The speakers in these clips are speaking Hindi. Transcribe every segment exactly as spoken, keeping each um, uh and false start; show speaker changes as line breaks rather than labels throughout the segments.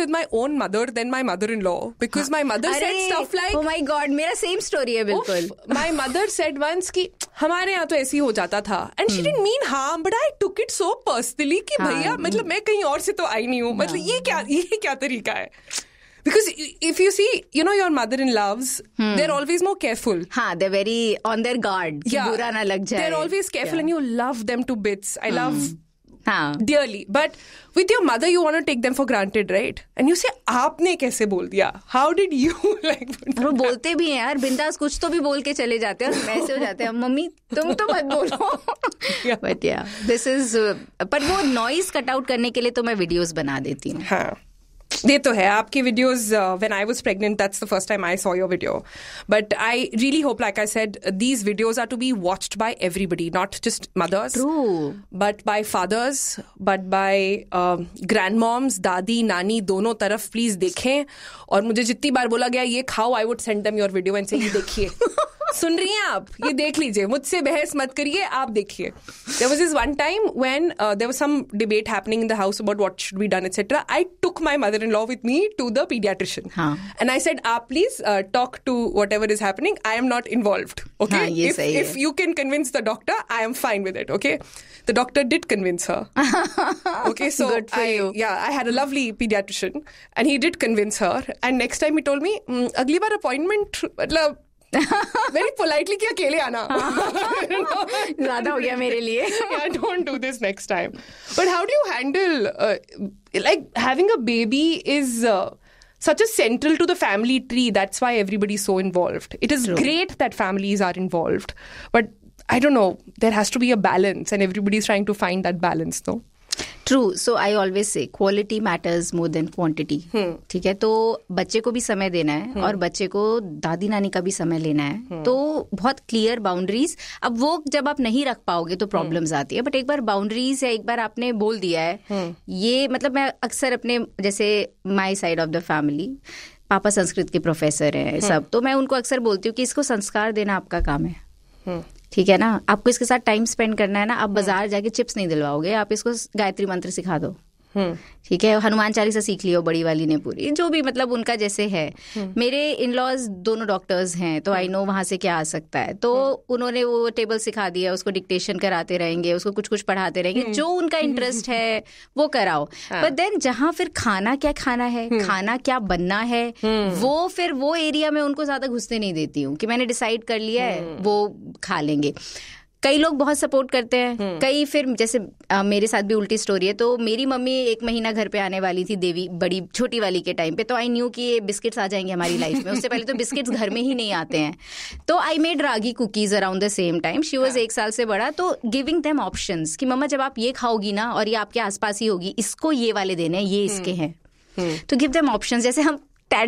with my own mother than my mother-in-law because my mother said stuff like,
oh my god, मेरा same story है बिल्कुल.
My mother said once कि हमारे यहाँ तो ऐसे ही हो जाता था, and she didn't mean harm, but I took it so personally कि भैया मतलब मैं कहीं और से तो आई नहीं हूँ, मतलब ये क्या ये क्या तरीका है? Because if you see, you know, your mother-in-laws, hmm. they're always more careful.
हाँ, they're very on their guard.
Yeah,
बुरा ना लग जाए.
They're always careful, yeah. And you love them to bits. I hmm. love
हाँ.
dearly. But with your mother, you want to take them for granted, right? And you say, आपने कैसे बोल दिया? How did you like?
वो बोलते भी हैं यार, बिंदास कुछ तो भी बोल के चले जाते हैं, और ऐसे हो जाते हैं, मम्मी तुम तो मत बोलो. yeah. But yeah, this is. Uh, पर वो noise cut out करने के लिए तो मैं videos बना देती हूँ.
हाँ. ये तो है आपकी videos. uh, when I was pregnant, that's the first time I saw your video. But I really hope, like I said, these videos are to be watched by everybody, not just mothers.
True.
But by fathers, but by uh, grandmoms, दादी नानी दोनों तरफ please देखें. और मुझे जितनी बार बोला गया ये खाओ, I would send them your video and say ये देखिए. सुन रही हैं आप, ये देख लीजिए, मुझसे बहस मत करिए, आप देखिए. There was this one time when uh, there was some debate happening in the house about what should be done, et cetera. I took my mother-in-law with me to the pediatrician.
हाँ.
And I said, ah, please uh, talk to whatever is happening. I am not involved. Okay?
हाँ, ये
if,
सही
if
है.
you can convince the doctor, I am fine with it. Okay? The doctor did convince her. Okay, so
Good for
I,
you.
yeah, I had a lovely pediatrician and he did convince her. And next time he told me, mm, अगली बार appointment, मतलब very politely कि अकेले आना.
ज़्यादा हो गया मेरे लिए.
Yeah, don't do this next time. But how do you handle uh, like having a baby is uh, such a central to the family tree. That's why everybody's so involved. It is True. Great that families are involved, but I don't know, there has to be a balance and everybody's trying to find that balance though.
True. So I always say quality matters more than quantity. ठीक है, तो बच्चे को भी समय देना है और बच्चे को दादी नानी का भी समय लेना है. तो बहुत क्लियर बाउंड्रीज. अब वो जब आप नहीं रख पाओगे तो प्रॉब्लम्स आती है. बट एक बार बाउंड्रीज है, एक बार आपने बोल दिया है, ये मतलब मैं अक्सर अपने जैसे my side of the family, पापा संस्कृत के प्रोफेसर हैं सब, तो मैं उनको अक्सर बोलती हूँ कि इसको संस्कार देना आपका काम है. ठीक है ना, आपको इसके साथ टाइम स्पेंड करना है ना. आप बाजार जाके चिप्स नहीं दिलवाओगे, आप इसको गायत्री मंत्र सिखा दो. ठीक है, हनुमान चालीसा सीख लियो बड़ी वाली ने पूरी, जो भी मतलब उनका जैसे है. मेरे इन लॉज दोनों डॉक्टर्स हैं, तो आई नो वहां से क्या आ सकता है. तो उन्होंने वो टेबल सिखा दिया, उसको डिक्टेशन कराते रहेंगे, उसको कुछ कुछ पढ़ाते रहेंगे, जो उनका इंटरेस्ट है वो कराओ. बट देन जहाँ फिर खाना क्या खाना है, खाना क्या बनना है, वो फिर वो एरिया में उनको ज्यादा घुसने नहीं देती हूँ कि मैंने डिसाइड कर लिया है वो खा लेंगे. कई लोग बहुत सपोर्ट करते हैं, कई फिर जैसे आ, मेरे साथ भी उल्टी स्टोरी है. तो मेरी मम्मी एक महीना घर पे आने वाली थी देवी बड़ी छोटी वाली के टाइम पे, तो आई न्यू कि ये बिस्किट्स आ जाएंगे हमारी लाइफ में. उससे पहले तो बिस्किट्स घर में ही नहीं आते हैं. तो I made ragi cookies around the same time. She was एक साल से बड़ा, तो गिविंग देम ऑप्शंस कि मम्मा जब आप ये खाओगी ना और ये आपके आसपास ही होगी, इसको ये वाले देने हैं, ये इसके हैं. तो गिव देम ऑप्शंस. जैसे हम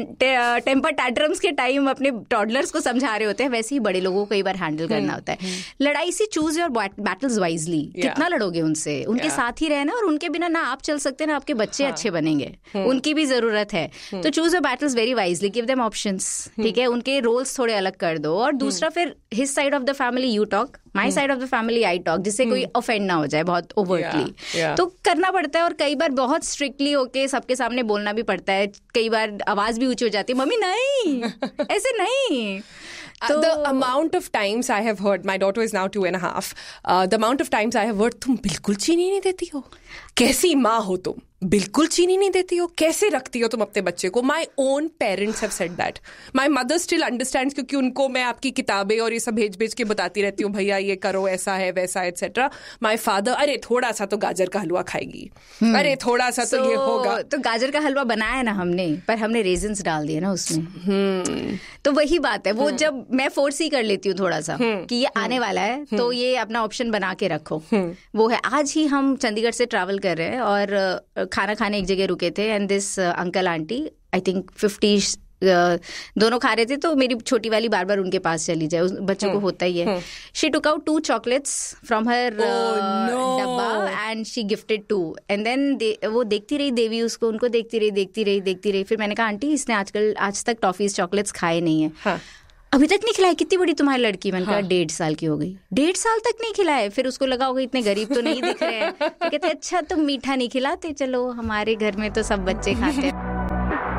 टेम्पर टैट्रम्स के टाइम अपने टॉडलर्स को समझा रहे होते हैं, वैसे ही बड़े लोगों को कई बार हैंडल करना होता है. लड़ाई से चूज योर बैटल्स वाइजली. कितना लड़ोगे उनसे, उनके साथ ही रहना, और उनके बिना ना आप चल सकते ना आपके बच्चे अच्छे बनेंगे, उनकी भी जरूरत है. तो choose your battles very wisely, give them options. ठीक है, उनके रोल्स थोड़े अलग कर दो. और दूसरा फिर his side of the family you talk, my side of the family I talk, जिससे कोई ऑफेंड ना हो जाए बहुत ओवरटली. तो करना पड़ता है, और कई बार बहुत स्ट्रिक्टली होके सबके सामने बोलना भी पड़ता है. कई बार आवाज भी ऊंची हो जाती है, मम्मी नहीं ऐसे नहीं.
So, the amount of times I have heard, my daughter is now two and a half, uh, the amount of times I have heard, तुम बिल्कुल चीनी नहीं देती हो, कैसी माँ हो तुम, बिल्कुल चीनी नहीं देती हो, कैसे रखती हो तुम अपने बच्चे को. My own parents have said that. My mother still understands, क्योंकि उनको मैं आपकी किताबें और ये सब भेज भेज के बताती रहती हूँ, भैया ये करो, ऐसा है वैसा एटसेट्रा. My father, अरे थोड़ा सा तो गाजर का हलवा खाएगी, hmm. अरे थोड़ा सा so, तो ये होगा.
तो गाजर का हलवा बनाया ना हमने, पर हमने रेजिन्स डाल दिए ना उसमें. hmm. तो वही बात है, वो hmm. जब मैं फोर्स ही कर लेती हूँ थोड़ा सा hmm. कि ये hmm. आने वाला है, hmm. तो ये अपना ऑप्शन बना के रखो. hmm. वो है. आज ही हम चंडीगढ़ से ट्रैवल कर रहे हैं और खाना खाने एक जगह रुके थे, and this uncle aunty I think fifty दोनों खा रहे थे, तो मेरी छोटी वाली बार बार उनके पास चली जाए, उस बच्चों hmm. को होता ही है. She took out to chocolates from her डब्बा and she gifted to, and then वो देखती रही देवी उसको, उनको देखती रही देखती रही देखती रही. फिर मैंने कहा आंटी इसने आजकल आज तक टॉफीज चॉकलेट्स खाए नहीं है. हाँ. अभी तक नहीं खिलाए. कितनी बड़ी तुम्हारी लड़की? मैंने कहा हाँ. डेढ़ साल की हो गई. डेढ़ साल तक नहीं खिलाए. फिर उसको लगा होगा इतने गरीब तो नहीं दिख रहे हैं. तो कहते अच्छा तुम मीठा नहीं खिलाते, चलो हमारे घर में तो सब बच्चे खाते हैं.